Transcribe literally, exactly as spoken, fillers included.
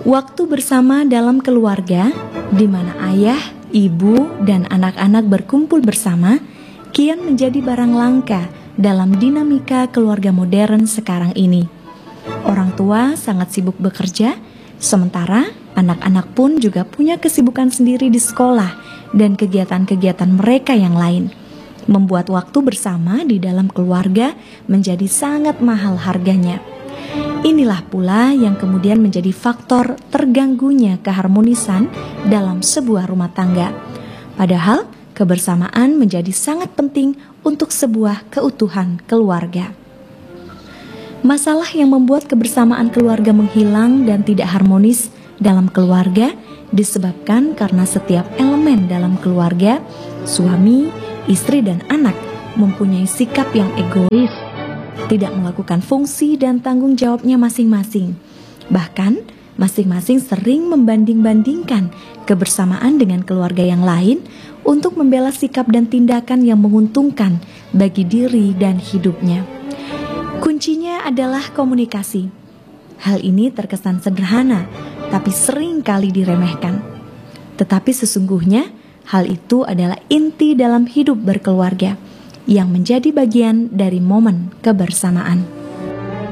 Waktu bersama dalam keluarga, di mana ayah, ibu, dan anak-anak berkumpul bersama, kian menjadi barang langka dalam dinamika keluarga modern sekarang ini. Orang tua sangat sibuk bekerja, sementara anak-anak pun juga punya kesibukan sendiri di sekolah dan kegiatan-kegiatan mereka yang lain. Membuat waktu bersama di dalam keluarga menjadi sangat mahal harganya. Inilah pula yang kemudian menjadi faktor terganggunya keharmonisan dalam sebuah rumah tangga. Padahal kebersamaan menjadi sangat penting untuk sebuah keutuhan keluarga. Masalah yang membuat kebersamaan keluarga menghilang dan tidak harmonis dalam keluarga disebabkan karena setiap elemen dalam keluarga, suami, istri, dan anak mempunyai sikap yang egois, tidak melakukan fungsi dan tanggung jawabnya masing-masing. Bahkan, masing-masing sering membanding-bandingkan kebersamaan dengan keluarga yang lain untuk membela sikap dan tindakan yang menguntungkan bagi diri dan hidupnya. Kuncinya adalah komunikasi. Hal ini terkesan sederhana, tapi sering kali diremehkan. Tetapi sesungguhnya, hal itu adalah inti dalam hidup berkeluarga, yang menjadi bagian dari momen kebersamaan.